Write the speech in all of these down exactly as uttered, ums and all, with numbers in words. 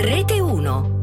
Rete uno.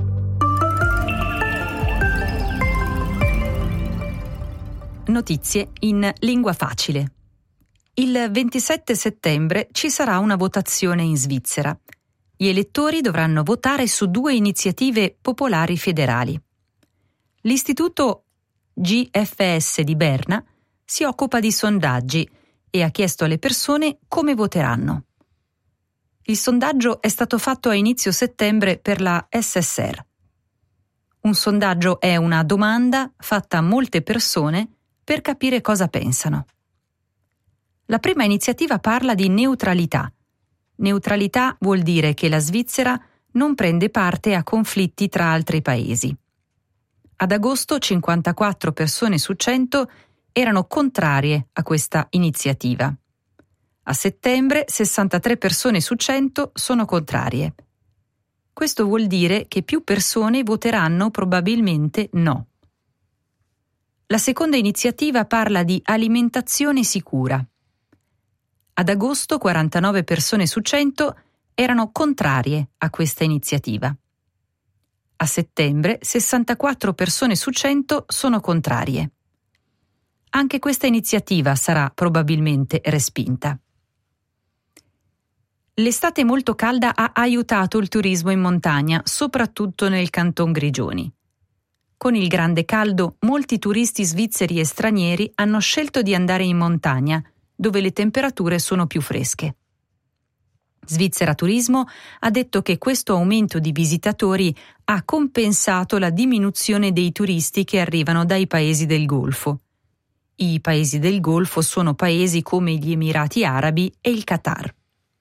Notizie in lingua facile. Il ventisette settembre ci sarà una votazione in Svizzera. Gli elettori dovranno votare su due iniziative popolari federali. L'istituto G F S di Berna si occupa di sondaggi e ha chiesto alle persone come voteranno. Il sondaggio è stato fatto a inizio settembre per la S S R. Un sondaggio è una domanda fatta a molte persone per capire cosa pensano. La prima iniziativa parla di neutralità. Neutralità vuol dire che la Svizzera non prende parte a conflitti tra altri paesi. Ad agosto cinquantaquattro persone su cento erano contrarie a questa iniziativa. A settembre sessantatré persone su cento sono contrarie. Questo vuol dire che più persone voteranno probabilmente no. La seconda iniziativa parla di alimentazione sicura. Ad agosto quarantanove persone su cento erano contrarie a questa iniziativa. A settembre sessantaquattro persone su cento sono contrarie. Anche questa iniziativa sarà probabilmente respinta. L'estate molto calda ha aiutato il turismo in montagna, soprattutto nel Canton Grigioni. Con il grande caldo, molti turisti svizzeri e stranieri hanno scelto di andare in montagna, dove le temperature sono più fresche. Svizzera Turismo ha detto che questo aumento di visitatori ha compensato la diminuzione dei turisti che arrivano dai paesi del Golfo. I paesi del Golfo sono paesi come gli Emirati Arabi e il Qatar.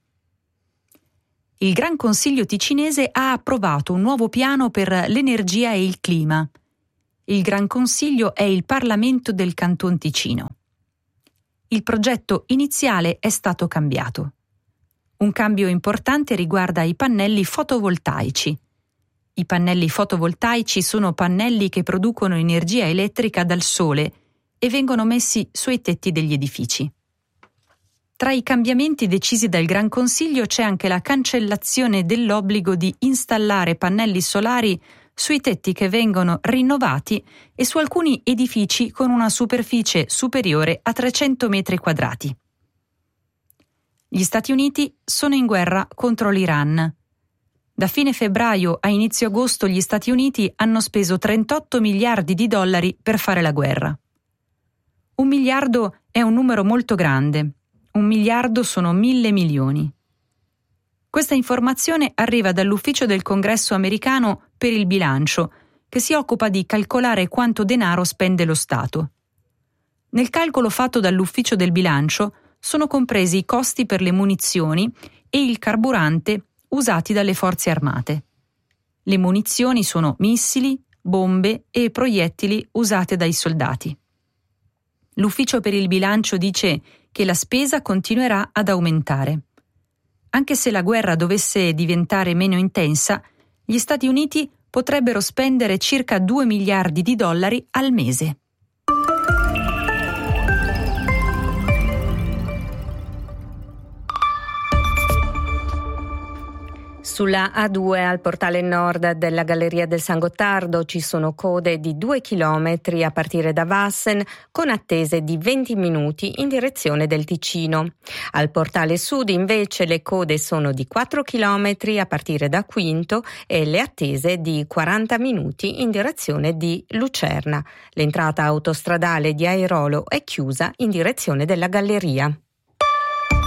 Il Gran Consiglio ticinese ha approvato un nuovo piano per l'energia e il clima. Il Gran Consiglio è il Parlamento del Canton Ticino. Il progetto iniziale è stato cambiato. Un cambio importante riguarda i pannelli fotovoltaici. I pannelli fotovoltaici sono pannelli che producono energia elettrica dal sole e vengono messi sui tetti degli edifici. Tra i cambiamenti decisi dal Gran Consiglio c'è anche la cancellazione dell'obbligo di installare pannelli solari sui tetti che vengono rinnovati e su alcuni edifici con una superficie superiore a trecento metri quadrati. Gli Stati Uniti sono in guerra contro l'Iran. Da fine febbraio a inizio agosto gli Stati Uniti hanno speso trentotto miliardi di dollari per fare la guerra. Un miliardo è un numero molto grande. Un miliardo sono mille milioni. Questa informazione arriva dall'Ufficio del Congresso americano per il bilancio, che si occupa di calcolare quanto denaro spende lo Stato. Nel calcolo fatto dall'Ufficio del bilancio sono compresi i costi per le munizioni e il carburante usati dalle forze armate. Le munizioni sono missili, bombe e proiettili usate dai soldati. L'Ufficio per il bilancio dice che la spesa continuerà ad aumentare. Anche se la guerra dovesse diventare meno intensa, gli Stati Uniti potrebbero spendere circa due miliardi di dollari al mese. Sulla A due al portale nord della Galleria del San Gottardo ci sono code di due chilometri a partire da Wassen, con attese di venti minuti in direzione del Ticino. Al portale sud invece le code sono di quattro chilometri a partire da Quinto e le attese di quaranta minuti in direzione di Lucerna. L'entrata autostradale di Airolo è chiusa in direzione della Galleria.